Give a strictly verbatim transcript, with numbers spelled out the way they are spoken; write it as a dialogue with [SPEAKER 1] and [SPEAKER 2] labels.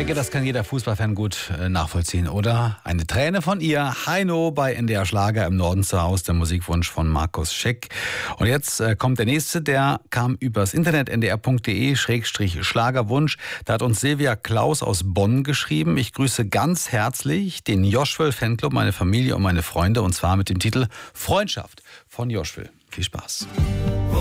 [SPEAKER 1] denke, das kann jeder Fußballfan gut äh, nachvollziehen, oder? Eine Träne von ihr, Heino bei N D R Schlager im Norden zu Hause, der Musikwunsch von Markus Scheck. Und jetzt äh, kommt der nächste, der kam übers Internet n d r punkt d e Schrägstrich Schlagerwunsch. Da hat uns Silvia Klaus aus Bonn geschrieben. Ich grüße ganz herzlich den Joschwell Fanclub, meine Familie und meine Freunde, und zwar mit dem Titel Freundschaft von Joschwell. Viel Spaß.